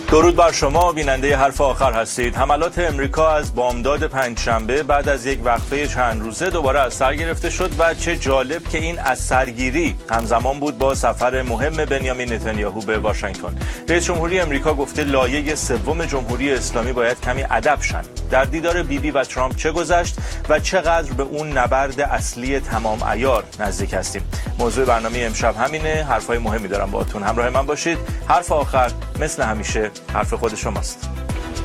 درود بر شما بیننده حرف آخر هستید. حملات امریکا از بامداد پنجشنبه بعد از یک وقفه چند روزه دوباره از سر گرفته شد و چه جالب که این از سرگیری همزمان بود با سفر مهم بنیامین نتانیاهو به واشنگتن. رئیس جمهوری امریکا گفته لایه سوم جمهوری اسلامی باید کمی ادب شن. در دیدار بیبی و ترامپ چه گذشت و چقدر به اون نبرد اصلی تمام عیار نزدیک هستیم؟ موضوع برنامه امشب همینه. حرفای مهمی دارم باهاتون، همراه من باشید. حرف آخر مثل همیشه حرف خود شماست.